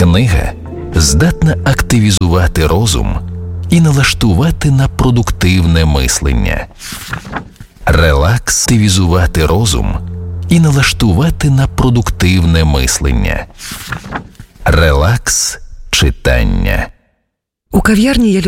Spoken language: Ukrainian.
Книга здатна активізувати розум і налаштувати на продуктивне мислення. Релакс – активізувати розум і налаштувати на продуктивне мислення. Релакс – читання. У кав'ярні я